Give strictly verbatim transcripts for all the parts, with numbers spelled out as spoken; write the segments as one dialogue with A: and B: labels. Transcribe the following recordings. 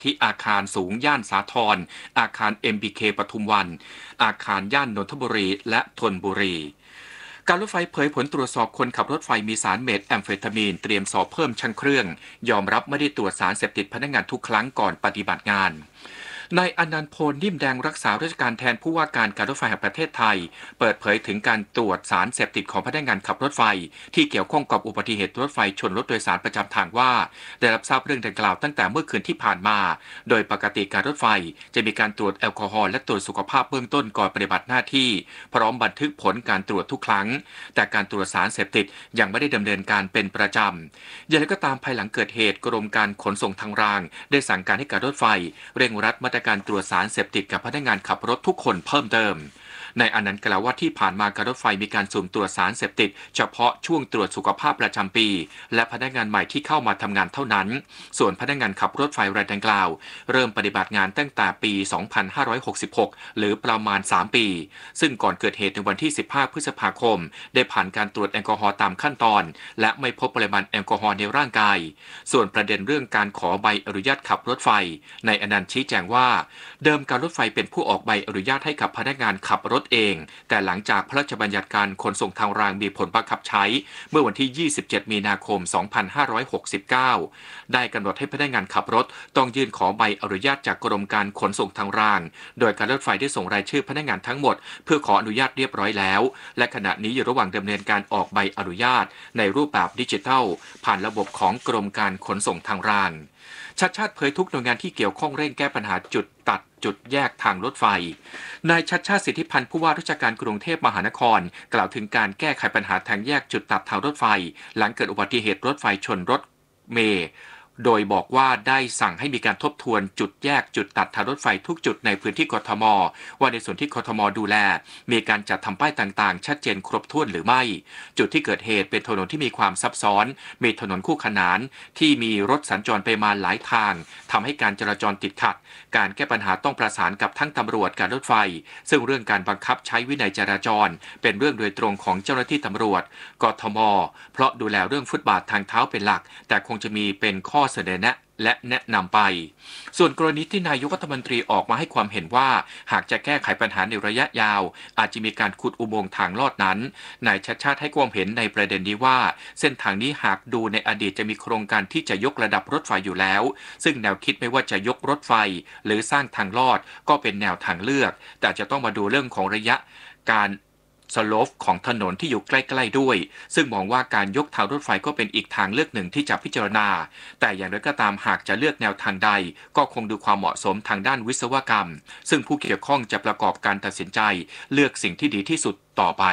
A: ที่อาคารสูงย่านสาทรอาคาร เอ็ม บี เค ปทุมวันอาคารย่านนนทบุรีและธนบุรีการรถไฟเผยผลตรวจสอบคนขับรถไฟมีสารเมทแอมเฟตามีนเตรียมสอบเพิ่มชั้นเครื่องยอมรับไม่ได้ตรวจสารเสพติดพนักงานทุกครั้งก่อนปฏิบัติงานนายอนันต์พลนิ่มแดงรักษาราชการแทนผู้ว่าการการรถไฟแห่งประเทศไทยเปิดเผยถึงการตรวจสารเสพติดของพนักงานขับรถไฟที่เกี่ยวข้องกับอุบัติเหตุรถไฟชนรถโดยสารประจำทางว่าได้รับทราบเรื่องดังกล่าวตั้งแต่เมื่อคืนที่ผ่านมาโดยปกติการรถไฟจะมีการตรวจแอลกอฮอล์และตรวจสุขภาพเบื้องต้นก่อนปฏิบัติหน้าที่พร้อมบันทึกผลการตรวจทุกครั้งแต่การตรวจสารเสพติดยังไม่ได้ดำเนินการเป็นประจำอย่างไรก็ตามภายหลังเกิดเหตุกรมการขนส่งทางรางได้สั่งการให้การรถไฟเร่งรัดมาตรการตรวจสารเสพติดกับพนักงานขับรถทุกคนเพิ่มเติมนายอนันต์กล่าวว่าที่ผ่านมาการรถไฟมีการสุ่มตรวจสารเสพติดเฉพาะช่วงตรวจสุขภาพประจำปีและพนักงานใหม่ที่เข้ามาทำงานเท่านั้นส่วนพนักงานขับรถไฟรายดังกล่าวเริ่มปฏิบัติงานตั้งแต่ปี สองพันห้าร้อยหกสิบหก หรือประมาณ สาม ปีซึ่งก่อนเกิดเหตุในวันที่ สิบห้า พฤษภาคมได้ผ่านการตรวจแอลกอฮอล์ตามขั้นตอนและไม่พบปริมาณแอลกอฮอล์ในร่างกายส่วนประเด็นเรื่องการขอใบอนุญาตขับรถไฟนายอนันต์ชี้แจงว่าเดิมการรถไฟเป็นผู้ออกใบอนุญาตให้กับพนักงานขับรถเองแต่หลังจากพระราชบัญญัติการขนส่งทางรางมีผลบังคับใช้เมื่อวันที่ ยี่สิบเจ็ด มีนาคม สองพันห้าร้อยหกสิบเก้า ได้กำหนดให้พนักงานขับรถต้องยื่นขอใบอนุญาตจากกรมการขนส่งทางรางโดยการรถไฟได้ส่งรายชื่อพนักงานทั้งหมดเพื่อขออนุญาตเรียบร้อยแล้วและขณะนี้อยู่ระหว่างดำเนินการออกใบอนุญาตในรูปแบบดิจิทัลผ่านระบบของกรมการขนส่งทางรางชัดชาติเผยทุกหน่วยงานที่เกี่ยวข้องเร่งแก้ปัญหาจุดตัดจุดแยกทางรถไฟนายชัดชาติสิทธิพันธ์ผู้ว่าราชการกรุงเทพมหานครกล่าวถึงการแก้ไขปัญหาทางแยกจุดตัดทางรถไฟหลังเกิดอุบัติเหตุรถไฟชนรถเมล์โดยบอกว่าได้สั่งให้มีการทบทวนจุดแยกจุดตัดทางรถไฟทุกจุดในพื้นที่กทมว่าในส่วนที่กทมดูแลมีการจัดทำป้ายต่างๆชัดเจนครบถ้วนหรือไม่จุดที่เกิดเหตุเป็นถนนที่มีความซับซ้อนมีถนนคู่ขนานที่มีรถสัญจรไปมาหลายทางทำให้การจราจรติดขัดการแก้ปัญหาต้องประสานกับทั้งตำรวจการรถไฟซึ่งเรื่องการบังคับใช้วินัยจราจรเป็นเรื่องโดยตรงของเจ้าหน้าที่ตำรวจกทมเพราะดูแลเรื่องฟุตบาททางเท้าเป็นหลักแต่คงจะมีเป็นข้อเสนอแนะและแนะนำไปส่วนกรณีที่นายกรัฐมนตรีออกมาให้ความเห็นว่าหากจะแก้ไขปัญหาในระยะยาวอาจจะมีการขุดอุโมงค์ทางลอดนั้นนายชัดชาติให้ความเห็นในประเด็นนี้ว่าเส้นทางนี้หากดูในอดีตจะมีโครงการที่จะยกระดับรถไฟอยู่แล้วซึ่งแนวคิดไม่ว่าจะยกรถไฟหรือสร้างทางลอดก็เป็นแนวทางเลือกแต่จะต้องมาดูเรื่องของระยะการสโลปของถนนที่อยู่ใกล้ๆด้วยซึ่งมองว่าการยกทางรถไฟก็เป็นอีกทางเลือกหนึ่งที่จะพิจารณาแต่อย่างไรก็ตามหากจะเลือกแนวทางใดก็คงดูความเหมาะสมทางด้านวิศวกรรมซึ่งผู้เกี่ยวข้องจะประกอบการตัดสินใจเลือกสิ่งที่ดีที่สุดต่อไป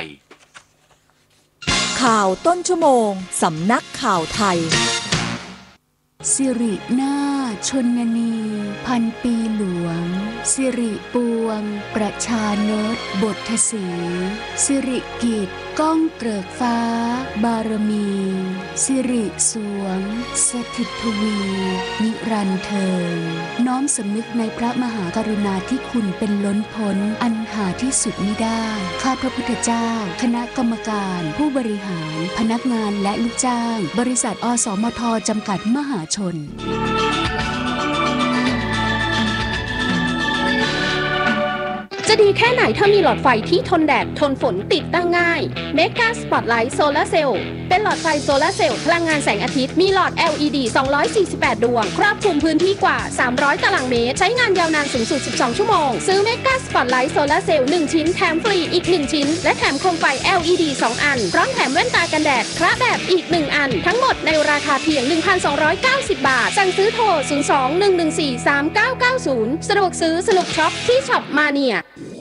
B: ข่าวต้นชั่วโมงสำนักข่าวไทย
C: สิรินาถชนนีพันปีหลวงสิริปวงประชานตบทสีสิริกิจก้องเกริกฟ้าบารมีสิริสวงสถิตทวีนิรันดร์เทินน้อมสำนึกในพระมหากรุณาธิคุณเป็นล้นพ้นอันหาที่สุดมิได้ข้าพระพุทธเจ้าคณะกรรมการผู้บริหารพนักงานและลูกจ้างบริษัทอสมทจำกัดมหาชน
D: จะดีแค่ไหนถ้ามีหลอดไฟที่ทนแดดทนฝนติดตั้งง่าย Mega Spotlight Solar Cell เป็นหลอดไฟโซลาร์เซลล์พลังงานแสงอาทิตย์มีหลอด แอล อี ดี สองร้อยสี่สิบแปด ดวงครอบคลุมพื้นที่กว่าสามร้อยตารางเมตรใช้งานยาวนานสูงสุดสิบสองชั่วโมงซื้อ Mega Spotlight Solar Cell หนึ่งชิ้นแถมฟรีอีกหนึ่งชิ้นและแถมโคมไฟ แอล อี ดี สองอันพร้อมแถมแว่นตากันแดดคละแบบอีกหนึ่งอันทั้งหมดในราคาเพียง หนึ่งพันสองร้อยเก้าสิบ บาทสั่งซื้อโทรศูนย์ สอง หนึ่ง หนึ่ง สี่ สาม เก้า เก้า ศูนย์สะดวกซื้อสนุกช็อปที่ช็อปมาเนีย